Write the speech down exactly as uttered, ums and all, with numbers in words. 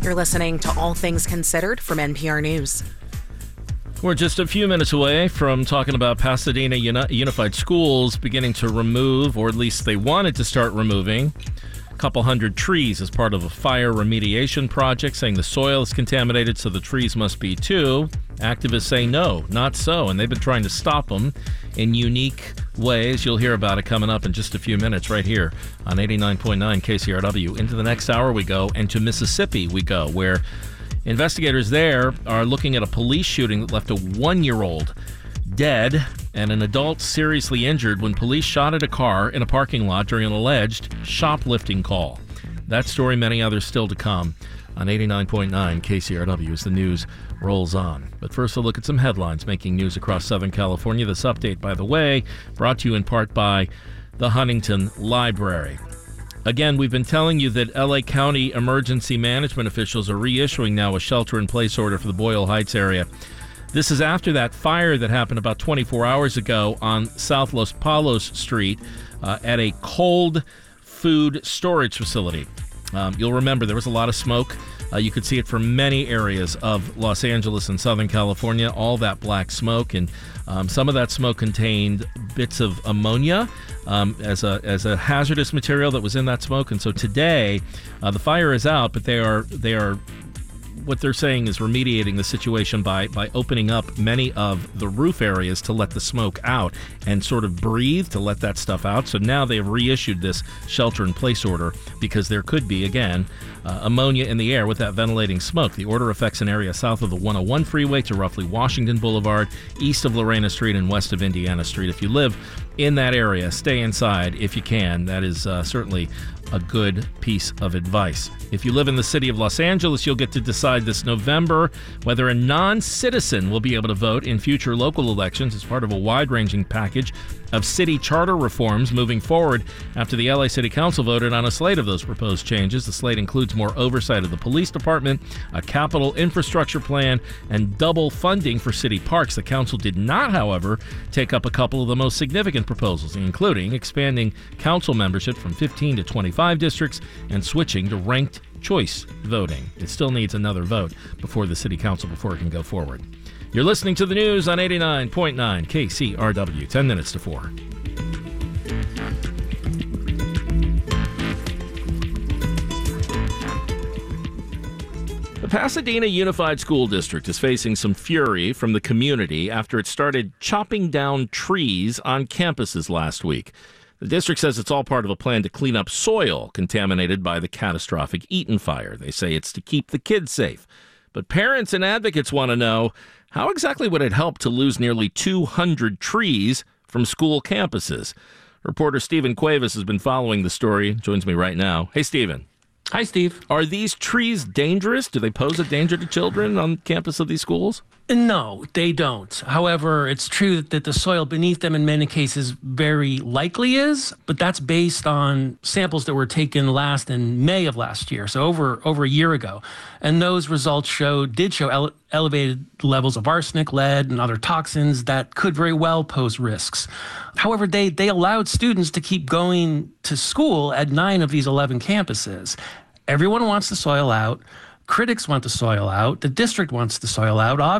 You're listening to All Things Considered from N P R News. We're just a few minutes away from talking about Pasadena Uni- Unified Schools beginning to remove, or at least they wanted to start removing, a couple hundred trees as part of a fire remediation project, saying the soil is contaminated, so the trees must be too. Activists say no, not so, and they've been trying to stop them in unique ways. You'll hear about it coming up in just a few minutes right here on eighty-nine point nine K C R W. Into the next hour we go, and to Mississippi we go, where investigators there are looking at a police shooting that left a one-year-old dead and an adult seriously injured when police shot at a car in a parking lot during an alleged shoplifting call. That story, many others still to come on eighty-nine point nine K C R W as the news rolls on. But first, a look at some headlines making news across Southern California. This update, by the way, brought to you in part by the Huntington Library. Again, we've been telling you that L A County emergency management officials are reissuing now a shelter-in-place order for the Boyle Heights area. This is after that fire that happened about twenty-four hours ago on South Los Palos Street uh, at a cold food storage facility. Um, you'll remember there was a lot of smoke. Uh, you could see it from many areas of Los Angeles and Southern California, all that black smoke. And um, some of that smoke contained bits of ammonia um, as a as a hazardous material that was in that smoke. And so today, uh, the fire is out, but they are they are what they're saying is remediating the situation by by opening up many of the roof areas to let the smoke out and sort of breathe to let that stuff out. So now they have reissued this shelter-in-place order because there could be, again, uh, ammonia in the air with that ventilating smoke. The order affects an area south of the one oh one freeway to roughly Washington Boulevard, east of Lorena Street, and west of Indiana Street. If you live in that area, stay inside if you can. That is uh, certainly a good piece of advice. If you live in the city of Los Angeles, you'll get to decide this November whether a non-citizen will be able to vote in future local elections as part of a wide-ranging package of city charter reforms moving forward after the L A City Council voted on a slate of those proposed changes. The slate includes more oversight of the police department, a capital infrastructure plan, and double funding for city parks. The council did not, however, take up a couple of the most significant proposals, including expanding council membership from fifteen to twenty-five districts and switching to ranked choice voting. It still needs another vote before the city council before it can go forward. You're listening to the news on eighty-nine point nine K C R W, ten minutes to four. The Pasadena Unified School District is facing some fury from the community after it started chopping down trees on campuses last week. The district says it's all part of a plan to clean up soil contaminated by the catastrophic Eaton fire. They say it's to keep the kids safe. But parents and advocates want to know, how exactly would it help to lose nearly two hundred trees from school campuses? Reporter Stephen Cuevas has been following the story, joins me right now. Hey, Stephen. Hi, Steve. Are these trees dangerous? Do they pose a danger to children on campus of these schools? No, they don't. However, it's true that the soil beneath them in many cases very likely is, but that's based on samples that were taken last in May of last year, so over over a year ago. And those results showed did show ele- elevated levels of arsenic, lead, and other toxins that could very well pose risks. However, they, they allowed students to keep going to school at nine of these eleven campuses. Everyone wants the soil out. Critics want the soil out. The district wants the soil out.